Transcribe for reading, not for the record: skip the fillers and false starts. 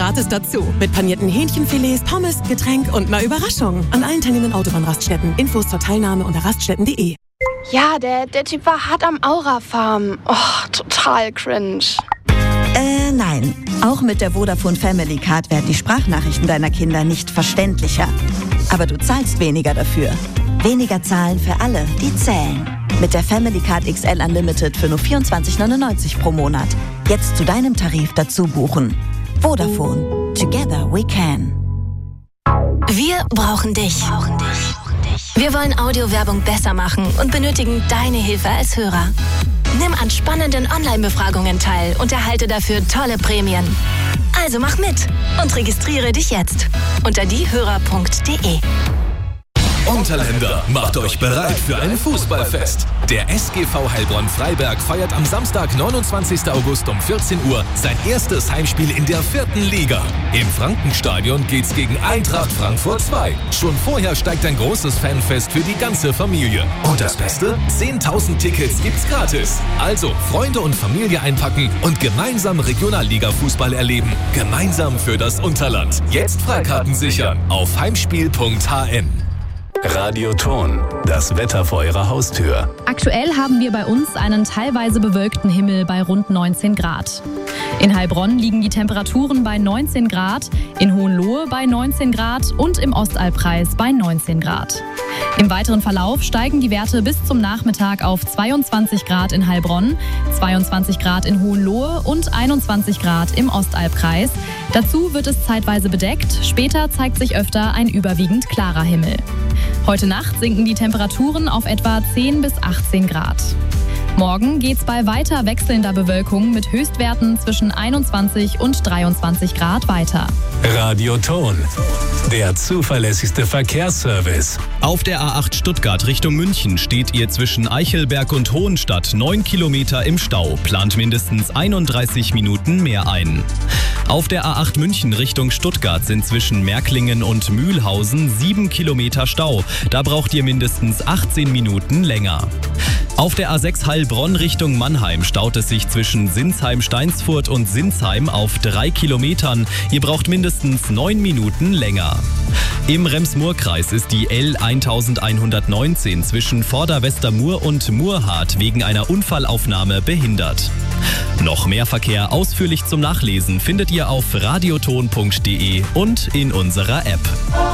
gratis dazu. Mit panierten Hähnchenfilets, Pommes, Getränk und einer Überraschung. An allen teilnehmenden Autobahnraststätten. Infos zur Teilnahme unter raststätten.de. Ja, der Typ war hart am Aura-Farm. Oh, total cringe. Nein. Auch mit der Vodafone Family Card werden die Sprachnachrichten deiner Kinder nicht verständlicher. Aber du zahlst weniger dafür. Weniger zahlen für alle, die zählen. Mit der Family Card XL Unlimited für nur 24,99 pro Monat. Jetzt zu deinem Tarif dazu buchen. Vodafone. Together we can. Wir brauchen dich. Wir wollen Audiowerbung besser machen und benötigen deine Hilfe als Hörer. Nimm an spannenden Online-Befragungen teil und erhalte dafür tolle Prämien. Also mach mit und registriere dich jetzt unter diehörer.de. Unterländer, macht euch bereit für ein Fußballfest. Der SGV Heilbronn-Freiberg feiert am Samstag, 29. August um 14 Uhr sein erstes Heimspiel in der 4. Liga. Im Frankenstadion geht's gegen Eintracht Frankfurt 2. Schon vorher steigt ein großes Fanfest für die ganze Familie. Und das Beste? 10.000 Tickets gibt's gratis. Also Freunde und Familie einpacken und gemeinsam Regionalliga-Fußball erleben. Gemeinsam für das Unterland. Jetzt Freikarten sichern auf heimspiel.hn. Radioton, das Wetter vor Ihrer Haustür. Aktuell haben wir bei uns einen teilweise bewölkten Himmel bei rund 19 Grad. In Heilbronn liegen die Temperaturen bei 19 Grad, in Hohenlohe bei 19 Grad und im Ostalbkreis bei 19 Grad. Im weiteren Verlauf steigen die Werte bis zum Nachmittag auf 22 Grad in Heilbronn, 22 Grad in Hohenlohe und 21 Grad im Ostalbkreis. Dazu wird es zeitweise bedeckt, später zeigt sich öfter ein überwiegend klarer Himmel. Heute Nacht sinken die Temperaturen auf etwa 10 bis 18 Grad. Morgen geht's bei weiter wechselnder Bewölkung mit Höchstwerten zwischen 21 und 23 Grad weiter. Radioton, der zuverlässigste Verkehrsservice. Auf der A8 Stuttgart Richtung München steht ihr zwischen Eichelberg und Hohenstadt 9 Kilometer im Stau. Plant mindestens 31 Minuten mehr ein. Auf der A8 München Richtung Stuttgart sind zwischen Märklingen und Mühlhausen 7 Kilometer Stau. Da braucht ihr mindestens 18 Minuten länger. Auf der A6 Heilbronn Richtung Mannheim staut es sich zwischen Sinsheim-Steinsfurt und Sinsheim auf 3 Kilometern. Ihr braucht mindestens 9 Minuten länger. Im Rems-Murr-Kreis ist die L 1119 zwischen Vorderwestermur und Murrhardt wegen einer Unfallaufnahme behindert. Noch mehr Verkehr ausführlich zum Nachlesen findet ihr auf radioton.de und in unserer App.